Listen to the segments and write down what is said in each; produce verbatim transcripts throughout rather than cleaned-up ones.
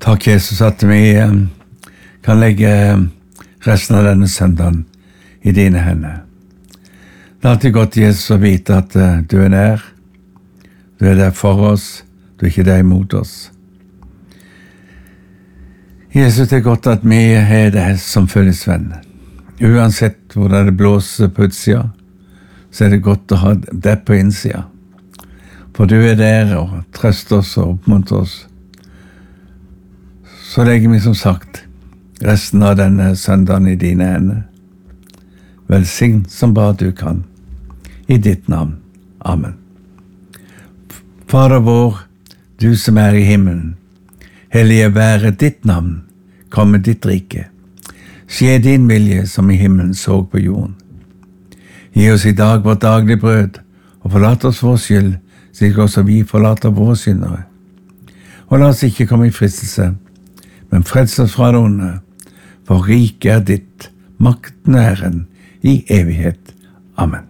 Takk, Jesus, at vi kan legge resten av denne søndagen i dine hender. Det er alltid godt, Jesus, å vite at du er der. Du er der for oss, du er ikke der imot oss. Jesus, det er godt at vi er der som følgesvenner. Uansett hvordan det blåser på utsida, så er det godt å ha det på innsida. For du er der og trøster oss og oppmuntrer oss. Så legger vi som sagt resten av denne søndagen i dine hender. Velsign som bare du kan. I ditt navn. Amen. Fader vår, du som er i himmelen, hellige være ditt navn, komme ditt rike. Skje din vilje som i himmelen så på jorden. Gi oss i dag vårt daglige brød, og forlat oss vår skyld, slik også vi forlater våre syndere. Og la oss ikke komme i fristelse, men frels oss fra det onde, for riket er ditt, makten og æren, i evighet. Amen.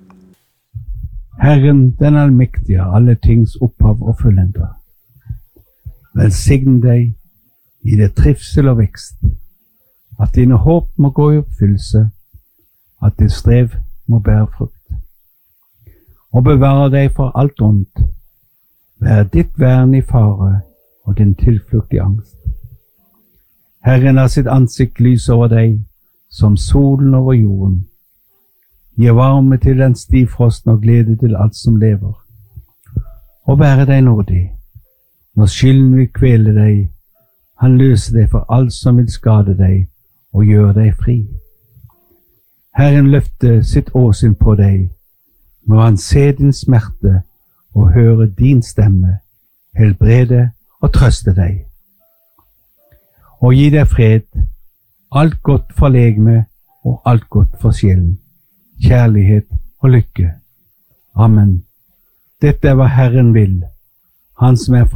Herren, den allmektige, alle tings opphav og fullender. Velsign deg i det trivsel og vekst, at dine håp må gå i oppfyllelse, at ditt strev må bære frukt. Og bevare deg for alt ondt, vær ditt vern i fare og din tilflukt i angst. Herren har sitt ansikt lys over deg, som solen over jorden. Gi varme til den stivfrosten og glede til alt som lever. Og være deg nådig, når skylden vil kvele deg, han løser deg for alt som vil skade deg, og gjør deg fri. Herren løfter sitt åsyn på deg, må han se din smerte og høre din stemme, helbrede og trøste deg. Og gi deg fred, alt godt for legeme og alt godt for sjelen, kjærlighet og lykke. Amen. Dette er hva Herren vil, han som er